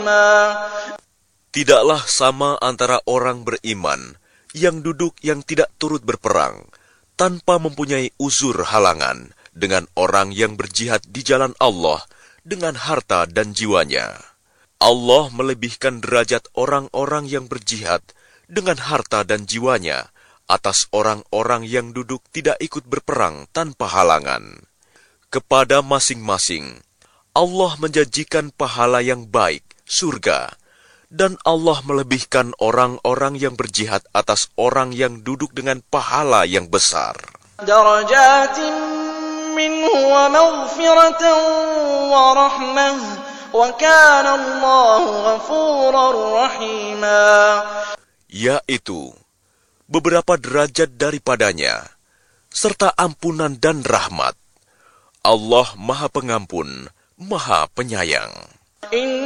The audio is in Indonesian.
Tidaklah sama antara orang beriman yang duduk yang tidak turut berperang, tanpa mempunyai uzur halangan, dengan orang yang berjihad di jalan Allah dengan harta dan jiwanya. Allah melebihkan derajat orang-orang yang berjihad dengan harta dan jiwanya atas orang-orang yang duduk tidak ikut berperang tanpa halangan. Kepada masing-masing, Allah menjanjikan pahala yang baik, surga, dan Allah melebihkan orang-orang yang berjihad atas orang yang duduk dengan pahala yang besar. Darajatin minhu wa maghfiratan wa rahmah wa kana Allahu ghafurar rahima. Yaitu beberapa derajat daripadanya, serta ampunan dan rahmat. Allah Maha Pengampun, Maha Penyayang.